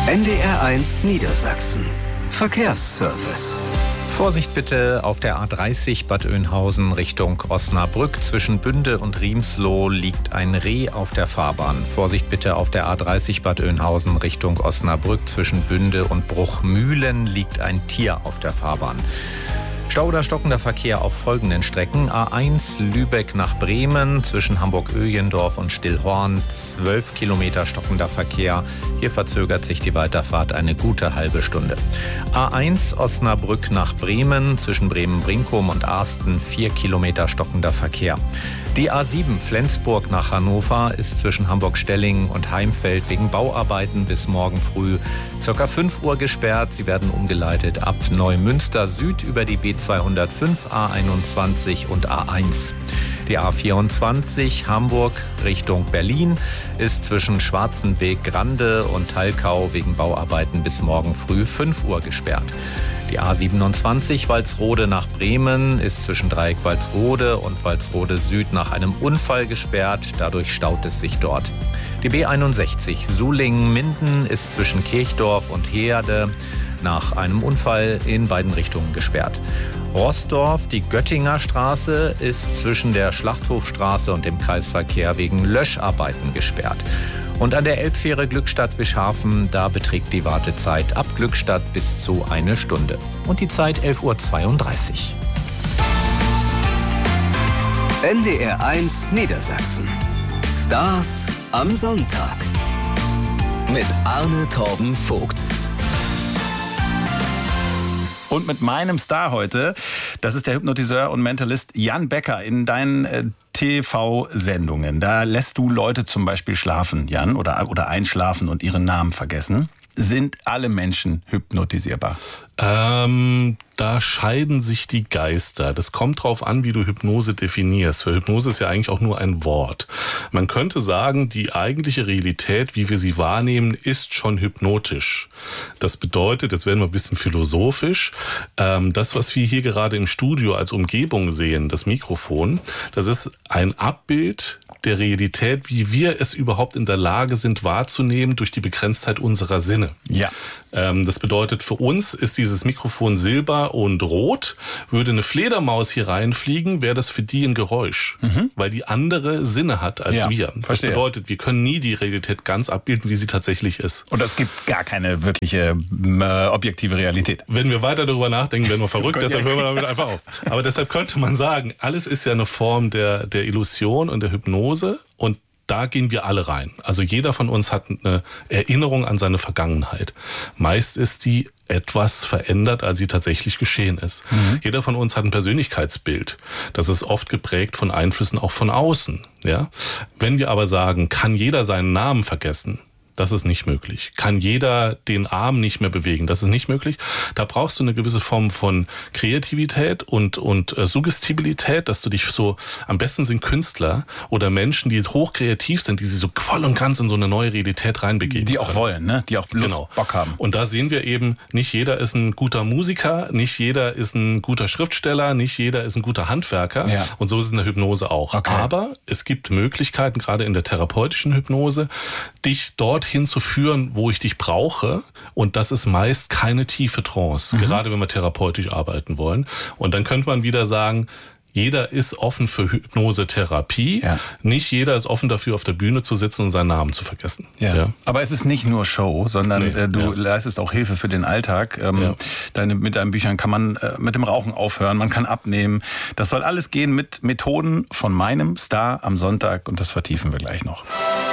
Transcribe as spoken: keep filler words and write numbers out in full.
N D R eins Niedersachsen. Verkehrsservice. Vorsicht bitte auf der A dreißig Bad Oeynhausen Richtung Osnabrück. Zwischen Bünde und Riemsloh liegt ein Reh auf der Fahrbahn. Vorsicht bitte auf der A dreißig Bad Oeynhausen Richtung Osnabrück. Zwischen Bünde und Bruchmühlen liegt ein Tier auf der Fahrbahn. Stau oder stockender Verkehr auf folgenden Strecken. A eins Lübeck nach Bremen zwischen Hamburg-Öjendorf und Stillhorn. zwölf Kilometer stockender Verkehr. Hier verzögert sich die Weiterfahrt eine gute halbe Stunde. A eins Osnabrück nach Bremen zwischen Bremen-Brinkum und Arsten. vier Kilometer stockender Verkehr. Die A sieben Flensburg nach Hannover ist zwischen Hamburg-Stellingen und Heimfeld wegen Bauarbeiten bis morgen früh ca. fünf Uhr gesperrt. Sie werden umgeleitet ab Neumünster Süd über die B zweihundertfünf, A einundzwanzig und A eins. Die A vierundzwanzig Hamburg Richtung Berlin ist zwischen Schwarzenbeek-Grande und Talkau wegen Bauarbeiten bis morgen früh fünf Uhr gesperrt. Die A siebenundzwanzig Walsrode nach Bremen ist zwischen Dreieck Walsrode und Walsrode Süd nach einem Unfall gesperrt. Dadurch staut es sich dort. Die B einundsechzig Sulingen-Minden ist zwischen Kirchdorf und Heerde nach einem Unfall in beiden Richtungen gesperrt. Roßdorf, die Göttinger Straße, ist zwischen der Schlachthofstraße und dem Kreisverkehr wegen Löscharbeiten gesperrt. Und an der Elbfähre Glückstadt-Wischhafen, da beträgt die Wartezeit ab Glückstadt bis zu eine Stunde. Und die Zeit elf Uhr zweiunddreißig. N D R eins Niedersachsen. Stars am Sonntag. Mit Arne Torben Vogts. Und mit meinem Star heute, das ist der Hypnotiseur und Mentalist Jan Becker in deinen äh, T V-Sendungen. Da lässt du Leute zum Beispiel schlafen, Jan, oder, oder einschlafen und ihren Namen vergessen. Sind alle Menschen hypnotisierbar? Ähm, da scheiden sich die Geister. Das kommt drauf an, wie du Hypnose definierst. Weil Hypnose ist ja eigentlich auch nur ein Wort. Man könnte sagen, die eigentliche Realität, wie wir sie wahrnehmen, ist schon hypnotisch. Das bedeutet, jetzt werden wir ein bisschen philosophisch, ähm, das, was wir hier gerade im Studio als Umgebung sehen, das Mikrofon, das ist ein Abbild der Realität, wie wir es überhaupt in der Lage sind wahrzunehmen durch die Begrenztheit unserer Sinne. Ja. Ähm, das bedeutet, für uns ist dieses Mikrofon silber und rot. Würde eine Fledermaus hier reinfliegen, wäre das für die ein Geräusch, mhm. weil die andere Sinne hat als ja, wir. Das verstehe. bedeutet, wir können nie die Realität ganz abbilden, wie sie tatsächlich ist. Und es gibt gar keine wirkliche äh, objektive Realität. Wenn wir weiter darüber nachdenken, werden wir verrückt, deshalb hören wir damit einfach auf. Aber deshalb könnte man sagen, alles ist ja eine Form der, der Illusion und der Hypnose und da gehen wir alle rein. Also jeder von uns hat eine Erinnerung an seine Vergangenheit. Meist ist die etwas verändert, als sie tatsächlich geschehen ist. Mhm. Jeder von uns hat ein Persönlichkeitsbild. Das ist oft geprägt von Einflüssen auch von außen. Ja? Wenn wir aber sagen, kann jeder seinen Namen vergessen, das ist nicht möglich. Kann jeder den Arm nicht mehr bewegen? Das ist nicht möglich. Da brauchst du eine gewisse Form von Kreativität und, und äh, Suggestibilität, dass du dich so, am besten sind Künstler oder Menschen, die hochkreativ sind, die sich so voll und ganz in so eine neue Realität reinbegeben. Die auch können. wollen, ne? Die auch Lust, genau. Bock haben. Und da sehen wir eben, nicht jeder ist ein guter Musiker, nicht jeder ist ein guter Schriftsteller, nicht jeder ist ein guter Handwerker. Ja. Und so ist es in der Hypnose auch. Okay. Aber es gibt Möglichkeiten, gerade in der therapeutischen Hypnose, dich dorthin zu führen, wo ich dich brauche. Und das ist meist keine tiefe Trance, mhm. gerade wenn wir therapeutisch arbeiten wollen. Und dann könnte man wieder sagen, jeder ist offen für Hypnosetherapie. Ja. Nicht jeder ist offen dafür, auf der Bühne zu sitzen und seinen Namen zu vergessen. Ja. Ja. Aber es ist nicht nur Show, sondern nee, äh, du ja. leistest auch Hilfe für den Alltag. Ähm, ja. deine, mit deinen Büchern kann man äh, mit dem Rauchen aufhören, man kann abnehmen. Das soll alles gehen mit Methoden von meinem Star am Sonntag und das vertiefen wir gleich noch.